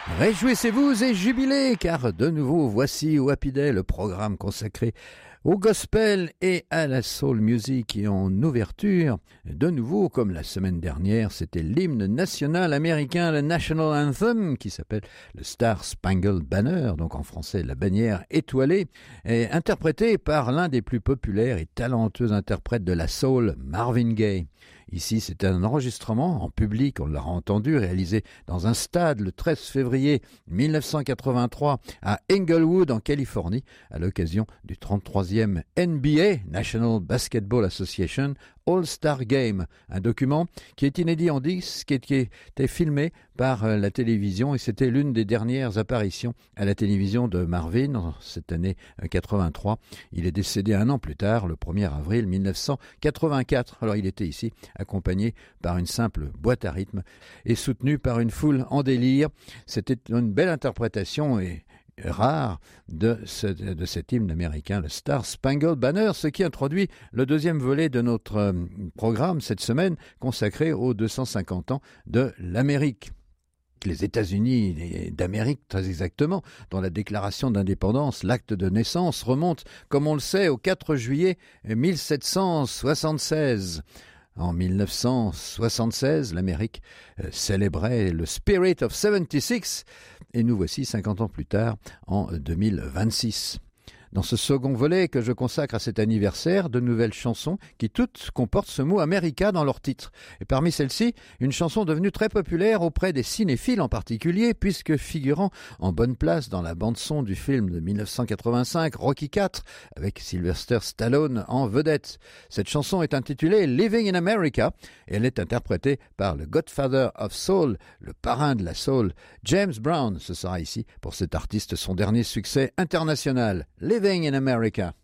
Réjouissez-vous et jubilez, car de nouveau voici au Happy Day, le programme consacré au gospel et à la soul music. Et en ouverture, de nouveau, comme la semaine dernière, c'était l'hymne national américain, le National Anthem, qui s'appelle le Star Spangled Banner, donc en français la bannière étoilée, et interprété par l'un des plus populaires et talentueux interprètes de la soul, Marvin Gaye. Ici, c'est un enregistrement en public, on l'a entendu, réalisé dans un stade le 13 février 1983 à Inglewood, en Californie, à l'occasion du 33e NBA, National Basketball Association, All-Star Game, un document qui est inédit en disque et qui était filmé par la télévision, et c'était l'une des dernières apparitions à la télévision de Marvin en cette année 83. Il est décédé un an plus tard, le 1er avril 1984. Alors il était ici accompagné par une simple boîte à rythme et soutenu par une foule en délire. C'était une belle interprétation et rare de cet hymne américain, le Star Spangled Banner, ce qui introduit le deuxième volet de notre programme cette semaine consacré aux 250 ans de l'Amérique. Les États-Unis d'Amérique, très exactement, dont la déclaration d'indépendance, l'acte de naissance, remonte, comme on le sait, au 4 juillet 1776. En 1976, l'Amérique célébrait le Spirit of 76, et nous voici 50 ans plus tard, en 2026. Dans ce second volet que je consacre à cet anniversaire, de nouvelles chansons qui toutes comportent ce mot America dans leur titre. Et parmi celles-ci, une chanson devenue très populaire auprès des cinéphiles en particulier, puisque figurant en bonne place dans la bande-son du film de 1985, Rocky IV, avec Sylvester Stallone en vedette. Cette chanson est intitulée Living in America, et elle est interprétée par le Godfather of Soul, le parrain de la soul, James Brown. Ce sera ici, pour cet artiste, son dernier succès international. Living in America.